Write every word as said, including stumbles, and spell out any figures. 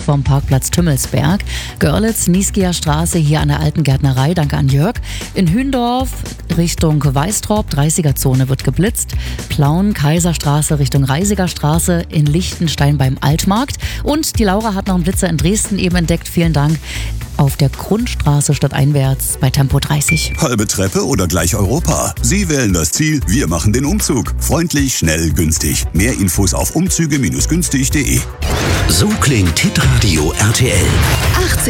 vom Parkplatz Tümmelsberg. Görlitz, Nieskia Straße hier an der alten Gärtnerei, danke an Jörg. In Hündorf Richtung Weistrop, dreißiger Zone wird geblitzt. Plauen, Kaiserstraße Richtung Reisiger Straße, in Lichtenstein beim Altmarkt. Und die Laura hat noch einen Blitzer in Dresden eben entdeckt, vielen Dank. Auf der Grundstraße stadteinwärts bei Tempo dreißig. Halbe Treppe oder gleich Europa? Sie wählen das Ziel, wir machen den Umzug. Freundlich, schnell, günstig. Mehr Infos auf umzüge günstig punkt de. So klingt Hitradio R T L.